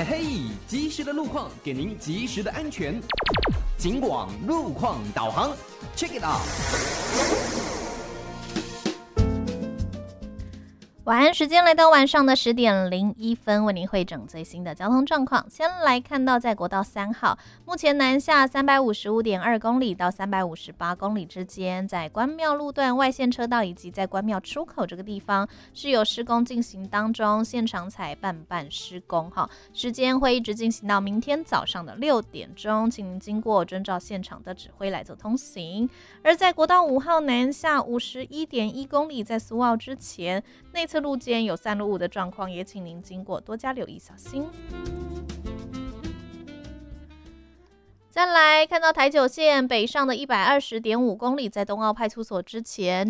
嘿嘿，及时的路况给您及时的安全。警广路况导航 ，Check it out。 晚安时间来到晚上的10点01分，为您汇整最新的交通状况。先来看到在国道3号，目前南下355.2公里到358公里之间，在关庙路段外线车道以及在关庙出口这个地方是有施工进行当中，现场采半施工哈，时间会一直进行到明天早上的6点钟，请您经过遵照现场的指挥来做通行。而在国道5号南下51.1公里，在苏澳之前，内侧路肩有散落物的状况，也请您经过多加留意小心。再来看到台九线北上的120.5公里，在东澳派出所之前。